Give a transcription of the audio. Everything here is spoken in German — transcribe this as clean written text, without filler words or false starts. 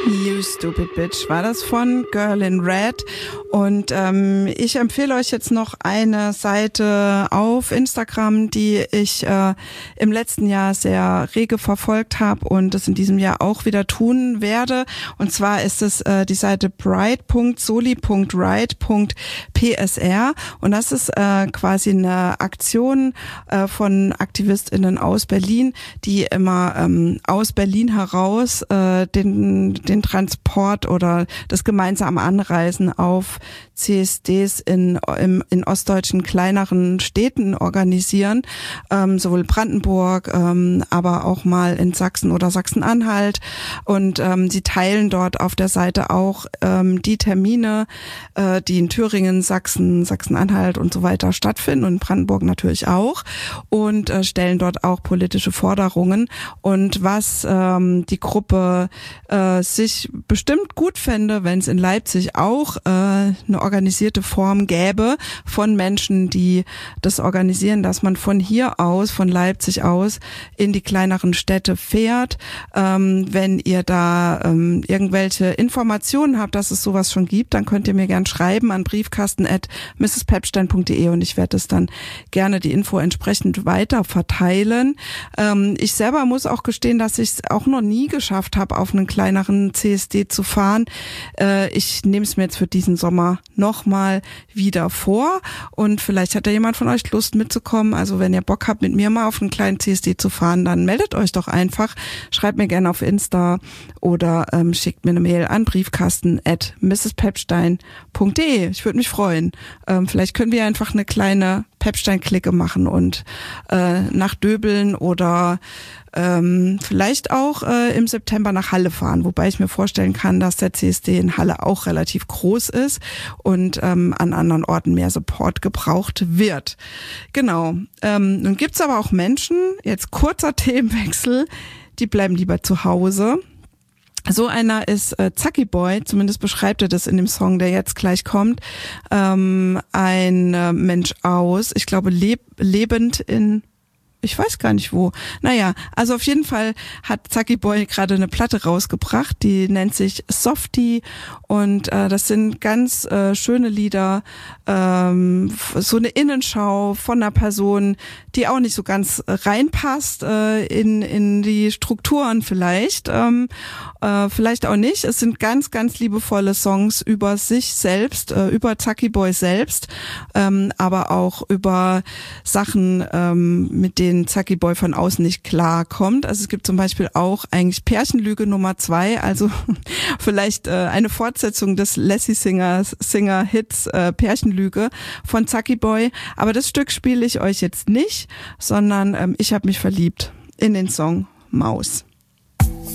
You Stupid Bitch war das von Girl in Red. Und ich empfehle euch jetzt noch eine Seite auf Instagram, die ich im letzten Jahr sehr rege verfolgt habe und das in diesem Jahr auch wieder tun werde. Und zwar ist es die Seite bright.soli.right.psr und das ist quasi eine Aktion von AktivistInnen aus Berlin, die immer aus Berlin heraus den Transport oder das gemeinsame Anreisen auf CSDs in ostdeutschen kleineren Städten organisieren, sowohl Brandenburg, aber auch mal in Sachsen oder Sachsen-Anhalt. Und sie teilen dort auf der Seite auch die Termine, die in Thüringen, Sachsen, Sachsen-Anhalt und so weiter stattfinden und in Brandenburg natürlich auch und stellen dort auch politische Forderungen. Und was die Gruppe sich bestimmt gut fände, wenn es in Leipzig auch eine organisierte Form gäbe von Menschen, die das organisieren, dass man von hier aus, von Leipzig aus in die kleineren Städte fährt. Wenn ihr da irgendwelche Informationen habt, dass es sowas schon gibt, dann könnt ihr mir gern schreiben an briefkasten@mrspepstein.de und ich werde es dann gerne die Info entsprechend weiter verteilen. Ich selber muss auch gestehen, dass ich es auch noch nie geschafft habe, auf einen kleineren CSD zu fahren. Ich nehme es mir jetzt für diesen Sommer nochmal wieder vor und vielleicht hat ja jemand von euch Lust mitzukommen. Also wenn ihr Bock habt, mit mir mal auf einen kleinen CSD zu fahren, dann meldet euch doch einfach. Schreibt mir gerne auf Insta oder schickt mir eine Mail an briefkasten@mrspepstein.de. Ich würde mich freuen. Vielleicht können wir einfach eine kleine Pepstein-Clique machen und nach Döbeln oder vielleicht auch im September nach Halle fahren, wobei ich mir vorstellen kann, dass der CSD in Halle auch relativ groß ist und an anderen Orten mehr Support gebraucht wird. Genau. Nun gibt's aber auch Menschen, jetzt kurzer Themenwechsel, die bleiben lieber zu Hause. So einer ist Zacki Boy, zumindest beschreibt er das in dem Song, der jetzt gleich kommt. Ein Mensch aus, ich glaube lebend in, ich weiß gar nicht wo. Naja, also auf jeden Fall hat Zacki Boy gerade eine Platte rausgebracht, die nennt sich Softie und das sind ganz schöne Lieder, so eine Innenschau von einer Person, die auch nicht so ganz reinpasst in die Strukturen vielleicht, vielleicht auch nicht. Es sind ganz, ganz liebevolle Songs über sich selbst, über Zacki Boy selbst, aber auch über Sachen, mit denen Zacki Boy von außen nicht klarkommt. Also es gibt zum Beispiel auch eigentlich Pärchenlüge Nummer 2, also vielleicht eine Fortsetzung des Lassie Singer Hits Pärchenlüge von Zacki Boy. Aber das Stück spiele ich euch jetzt nicht, sondern ich habe mich verliebt in den Song Maus.